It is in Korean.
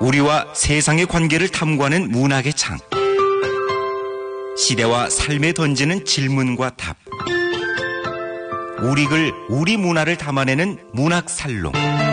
우리와 세상의 관계를 탐구하는 문학의 창. 시대와 삶에 던지는 질문과 답. 우리 글, 우리 문화를 담아내는 문학살롱.